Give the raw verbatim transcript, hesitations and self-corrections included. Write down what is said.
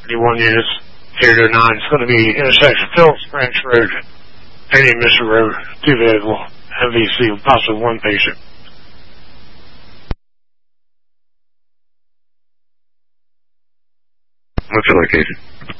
fifty-one units, eight oh nine. It's going to be intersection Phillips Branch Road, Penny Mission Road, two vehicle, M V C, possibly one patient. What's the location?